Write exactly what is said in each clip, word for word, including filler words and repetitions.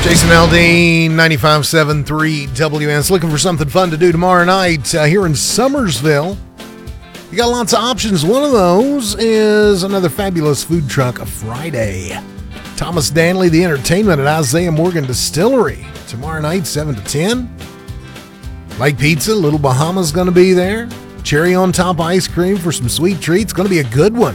Jason Aldean, ninety-five point seven three W N S. Looking for something fun to do tomorrow night uh, here in Summersville. You got lots of options. One of those is another fabulous food truck Friday. Thomas Danley, the entertainment at Isaiah Morgan Distillery. Tomorrow night, seven to ten. Lake Pizza, Little Bahama's going to be there. Cherry on top ice cream for some sweet treats. Going to be a good one.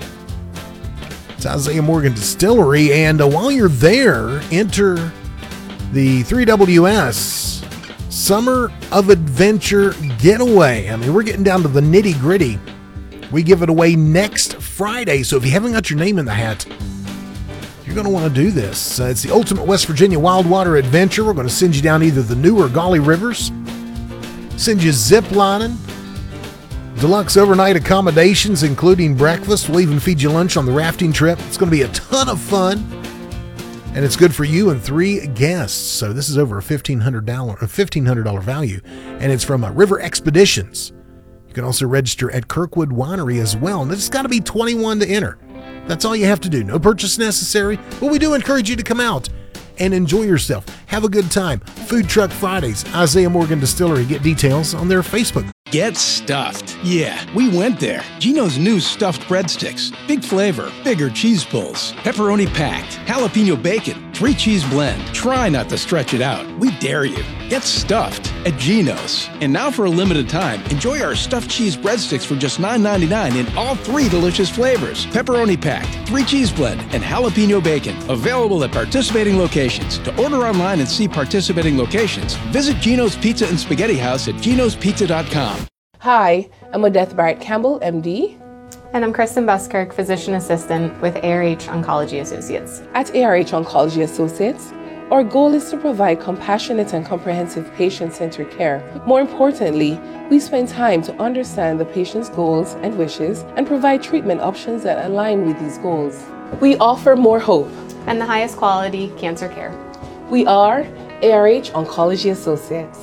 It's Isaiah Morgan Distillery. And uh, while you're there, enter the three W S Summer of Adventure Getaway. I mean, we're getting down to the nitty gritty. We give it away next Friday. So if you haven't got your name in the hat, you're going to want to do this. Uh, it's the Ultimate West Virginia Wild Water Adventure. We're going to send you down either the New or Gauley Rivers. Send you zip lining. Deluxe overnight accommodations, including breakfast. We'll even feed you lunch on the rafting trip. It's going to be a ton of fun. And it's good for you and three guests. So this is over a fifteen hundred dollars a fifteen hundred dollars value. And it's from uh, River Expeditions. You can also register at Kirkwood Winery as well. And it's got to be twenty-one to enter. That's all you have to do. No purchase necessary. But we do encourage you to come out and enjoy yourself. Have a good time. Food Truck Fridays, Isaiah Morgan Distillery. Get details on their Facebook. Get stuffed. Yeah, we went there. Geno's new stuffed breadsticks. Big flavor, bigger cheese pulls, pepperoni packed, jalapeno bacon, three cheese blend. Try not to stretch it out. We dare you. Get stuffed at Geno's. And now for a limited time, enjoy our stuffed cheese breadsticks for just nine ninety-nine in all three delicious flavors. Pepperoni packed, three cheese blend, and jalapeno bacon. Available at participating locations. To order online and see participating locations, visit Geno's Pizza and Spaghetti House at genos pizza dot com. Hi, I'm Odette Barrett Campbell, M D. And I'm Kristen Buskirk, Physician Assistant with A R H Oncology Associates. At A R H Oncology Associates, our goal is to provide compassionate and comprehensive patient-centered care. More importantly, we spend time to understand the patient's goals and wishes and provide treatment options that align with these goals. We offer more hope and the highest quality cancer care. We are A R H Oncology Associates.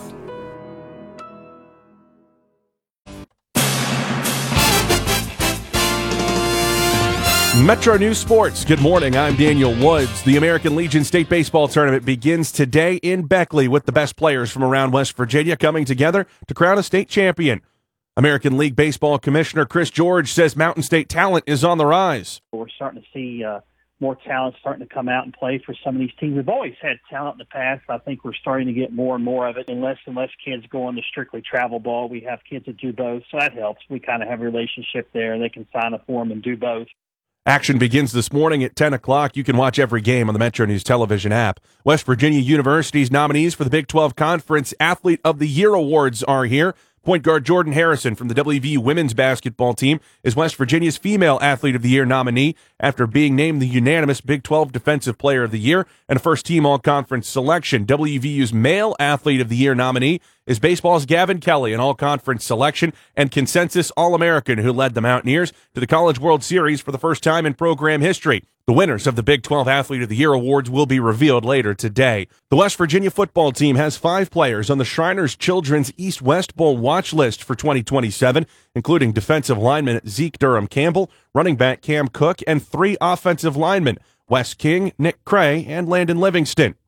Metro News Sports. Good morning. I'm Daniel Woods. The American Legion State Baseball Tournament begins today in Beckley with the best players from around West Virginia coming together to crown a state champion. American League Baseball Commissioner Chris George says Mountain State talent is on the rise. We're starting to see uh, more talent starting to come out and play for some of these teams. We've always had talent in the past. I think we're starting to get more and more of it. And less and less kids go on to strictly travel ball. We have kids that do both, so that helps. We kind of have a relationship there. They can sign up for them and do both. Action begins this morning at ten o'clock. You can watch every game on the Metro News television app. West Virginia University's nominees for the Big twelve Conference Athlete of the Year awards are here. Point guard Jordan Harrison from the W V U women's basketball team is West Virginia's Female Athlete of the Year nominee after being named the unanimous Big twelve Defensive Player of the Year and a first-team all-conference selection. W V U's Male Athlete of the Year nominee is baseball's Gavin Kelly, an all-conference selection and consensus All-American who led the Mountaineers to the College World Series for the first time in program history. The winners of the Big twelve Athlete of the Year awards will be revealed later today. The West Virginia football team has five players on the Shriners Children's East-West Bowl watch list for twenty twenty-seven, including defensive lineman Zeke Durham-Campbell, running back Cam Cook, and three offensive linemen, Wes King, Nick Cray, and Landon Livingston.